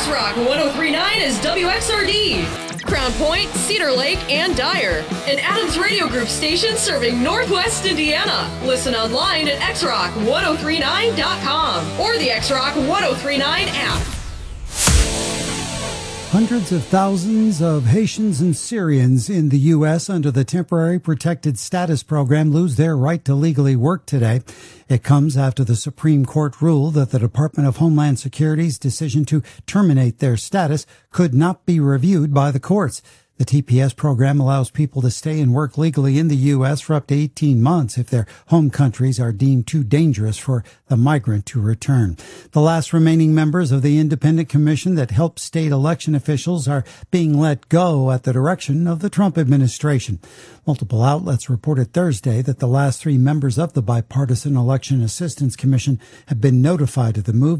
X-Rock 103.9 is WXRD. Crown Point, Cedar Lake, and Dyer. An Adams Radio Group station serving Northwest Indiana. Listen online at xrock1039.com or the X-Rock 1039 app. Hundreds of thousands of Haitians and Syrians in the U.S. under the Temporary Protected Status Program lose their right to legally work today. It comes after the Supreme Court ruled that the Department of Homeland Security's decision to terminate their status could not be reviewed by the courts. The TPS program allows people to stay and work legally in the U.S. for up to 18 months if their home countries are deemed too dangerous for the migrant to return. The last remaining members of the independent commission that helped state election officials are being let go at the direction of the Trump administration. Multiple outlets reported Thursday that the last three members of the Bipartisan Election Assistance Commission have been notified of the move.